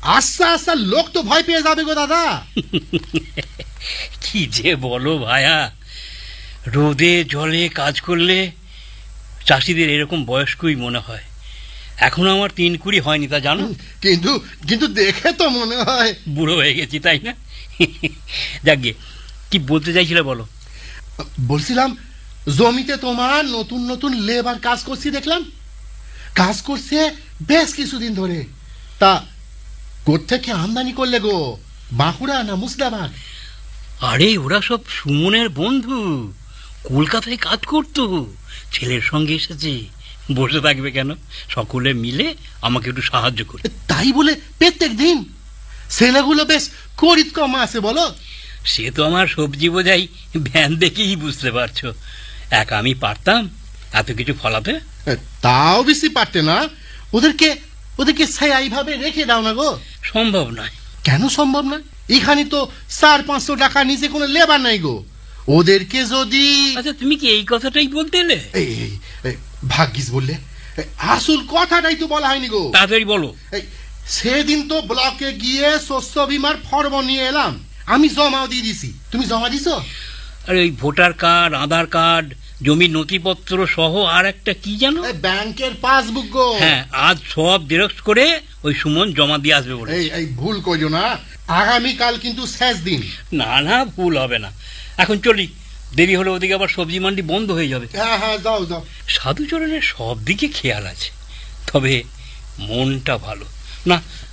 আস্তে আস্তে লোক তো ভয় পেয়ে যাবে গো দাদা। কি যে বলো ভায়া, রোদে জলে কাজ করলে চাষিদের এরকম বয়স্কই মনে হয়। এখনো আমার 3-20 হয়নি, তা জানো? কিন্তু কিন্তু দেখে তো মনে হয় বুড়ো হয়ে গেছি, তাই না? যাকে কি বলতে চাইছিলে বলো। বলছিলাম, জমিতে তোমার নতুন নতুন লেবার কাজ করছি দেখলাম, কাজ করছে বেশ কিছুদিন ধরে। তা কোত্থেকে আমদানি করলে গো, বাঁকুড়া না মুর্শিদাবাদ? আরে ওরা সব সুমনের বন্ধু, কলকাতায় কাজ করতো, ছেলের সঙ্গে এসেছে। বসে থাকবে কেন, সকলে মিলে আমাকে একটু সাহায্য করে। তাই বলে প্রত্যেক দিন ছেলেগুলো বেশ করিত কম আছে বলো। সে তো আমার সবজি বোঝাই ভ্যান দেখেই বুঝতে পারছো। একা আমি পারতাম এত কিছু ফলাতে? তাও বেশি পারতে না। ওদেরকে ওদেরকে এইভাবে রেখে দাও না গো। সম্ভব নয়। কেন সম্ভব না? এখানে তো 400-500 টাকা নিচে কোনো লেবার নাই গো। ওদেরকে যদি... আচ্ছা, তুমি কি এই কথাটাই বলতে এলে? ভাগ্যিস বললে, আসল কথাটাই তো বলা হয়নি গো। তাড়াতাড়ি বলো। সেদিন তো ব্লকে গিয়ে শস্য বিমার ফর্ম নিয়ে এলাম, আমি জমাও দিয়ে দিছি। তুমি জমা দিছো? আরে ওই ভোটার কার্ড, আধার কার্ড, জমির নথিপত্র সহ আর একটা কি জানো, ব্যাংকের পাসবুক গো। হ্যাঁ, আজ সব জেরক্স করে ওই সুমন জমা দিয়ে আসবে বলে। এই ভুল কইও না, আগামীকাল কিন্তু শেষ দিন। না না, ভুল হবে না। এখন চলি, দেরি হলে ওদিকে আবার সবজি মান্ডি বন্ধ হয়ে যাবে। হ্যাঁ, যাও যাও। সাধুচরণের সব দিকে খেয়াল আছে, তবে মনটা ভালো না।